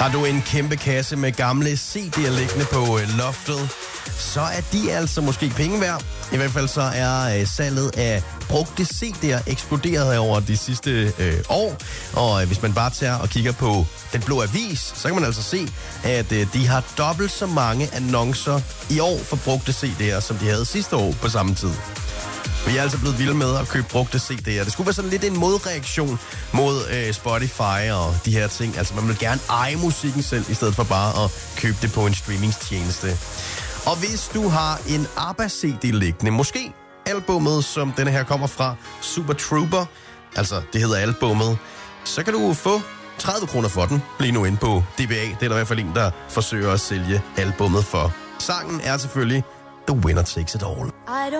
Har du en kæmpe kasse med gamle CD'er liggende på loftet, så er de altså måske penge værd. I hvert fald så er salget af brugte CD'er eksploderet over de sidste år. Og hvis man bare tager og kigger på Den Blå Avis, så kan man altså se, at de har dobbelt så mange annoncer i år for brugte CD'er, som de havde sidste år på samme tid. Vi er altså blevet vilde med at købe brugte CD'er. Det skulle være sådan lidt en modreaktion mod Spotify og de her ting. Altså man vil gerne eje musikken selv, i stedet for bare at købe det på en streamingstjeneste. Og hvis du har en ABBA-CD liggende, måske albummet, som denne her kommer fra, Super Trooper, altså det hedder albummet, så kan du få 30 kroner for den lige nu inde på DBA. Det er der i hvert fald en, der forsøger at sælge albummet for. Sangen er selvfølgelig The Winner Takes It All.